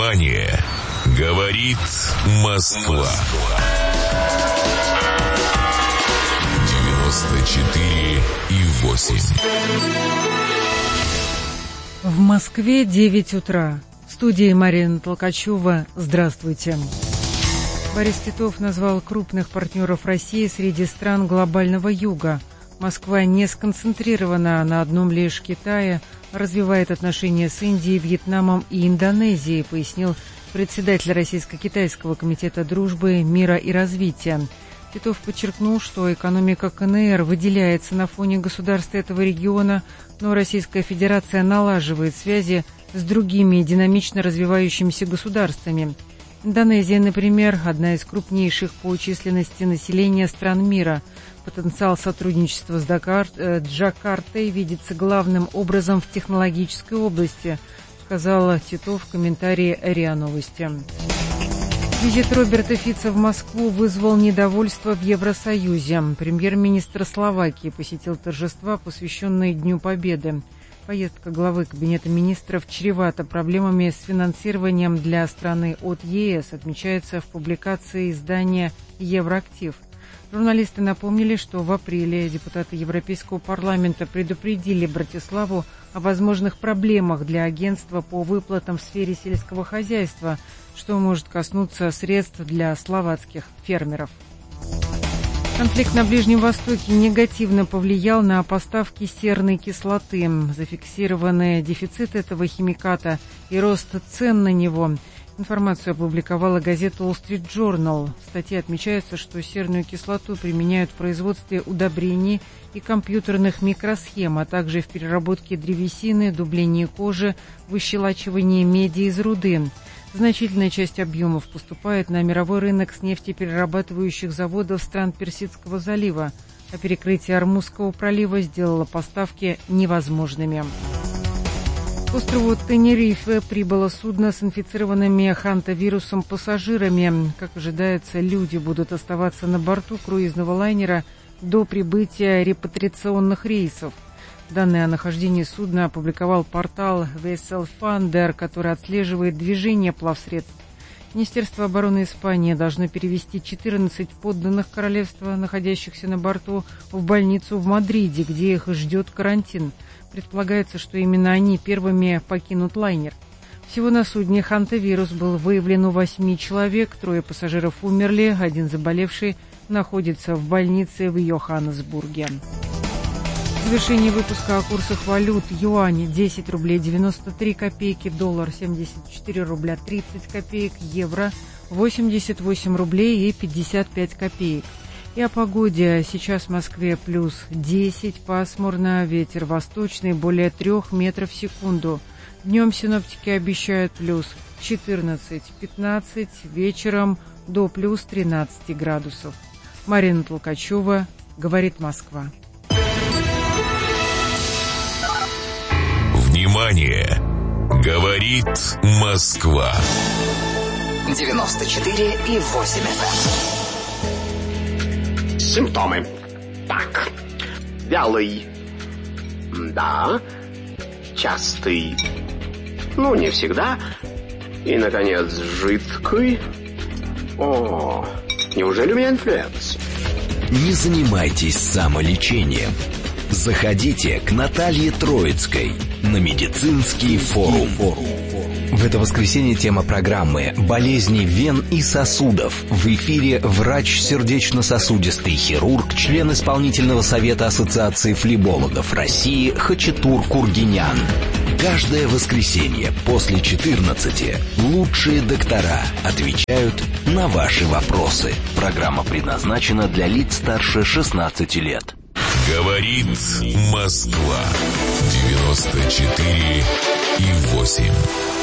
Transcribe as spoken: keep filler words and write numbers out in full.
Внимание! Говорит Москва. девяносто четыре и восемь. В Москве девять утра. В студии Марина Толкачева. Здравствуйте. Борис Титов назвал крупных партнеров России среди стран глобального юга. Москва не сконцентрирована на одном лишь Китае, развивает отношения с Индией, Вьетнамом и Индонезией, пояснил председатель Российско-Китайского комитета дружбы, мира и развития. Титов подчеркнул, что экономика КНР выделяется на фоне государств этого региона, но Российская Федерация налаживает связи с другими динамично развивающимися государствами. Индонезия, например, одна из крупнейших по численности населения стран мира. Потенциал сотрудничества с Дакар, э, Джакартой видится главным образом в технологической области, сказал Титов в комментарии РИА Новости. Визит Роберта Фица в Москву вызвал недовольство в Евросоюзе. Премьер-министр Словакии посетил торжества, посвященные Дню Победы. Поездка главы Кабинета министров чревата проблемами с финансированием для страны от ЕС, отмечается в публикации издания «Евроактив». Журналисты напомнили, что в апреле депутаты Европейского парламента предупредили Братиславу о возможных проблемах для агентства по выплатам в сфере сельского хозяйства, что может коснуться средств для словацких фермеров. Конфликт на Ближнем Востоке негативно повлиял на поставки серной кислоты. Зафиксированы дефицит этого химиката и рост цен на него. Информацию опубликовала газета Wall Street Journal. В статье отмечается, что серную кислоту применяют в производстве удобрений и компьютерных микросхем, а также в переработке древесины, дублении кожи, выщелачивании меди из руды. Значительная часть объемов поступает на мировой рынок с нефтеперерабатывающих заводов стран Персидского залива, а перекрытие Ормузского пролива сделало поставки невозможными. К острову Тенерифе прибыло судно с инфицированными хантавирусом пассажирами. Как ожидается, люди будут оставаться на борту круизного лайнера до прибытия репатриационных рейсов. Данные о нахождении судна опубликовал портал Vessel Finder, который отслеживает движение плавсредств. Министерство обороны Испании должно перевести четырнадцать подданных королевства, находящихся на борту, в больницу в Мадриде, где их ждет карантин. Предполагается, что именно они первыми покинут лайнер. Всего на судне хантавирус был выявлен у восьми человек, трое пассажиров умерли, один заболевший находится в больнице в Йоханнесбурге. В завершении выпуска о курсах валют: юань десять рублей девяносто три копейки, доллар семьдесят четыре рубля тридцать копеек, евро восемьдесят восемь рублей и пятьдесят пять копеек. И о погоде. Сейчас в Москве плюс десять, пасмурно, ветер восточный более трех метров в секунду. Днем синоптики обещают плюс четырнадцать-пятнадцать, вечером до плюс тринадцати градусов. Марина Толкачева, говорит Москва. Внимание! Говорит Москва. девяносто четыре и восемь эф эм. Симптомы. Так. Вялый. Да. Частый. Ну, не всегда. И, наконец, жидкий. О, неужели у меня инфлюенс? Не занимайтесь самолечением. Заходите к Наталье Троицкой на медицинский форум. В это воскресенье тема программы «Болезни вен и сосудов». В эфире врач, сердечно-сосудистый хирург, член исполнительного совета Ассоциации флебологов России Хачатур Кургинян. Каждое воскресенье после четырнадцати лучшие доктора отвечают на ваши вопросы. Программа предназначена для лиц старше шестнадцати лет. Говорит Москва. девяносто четыре и восемь.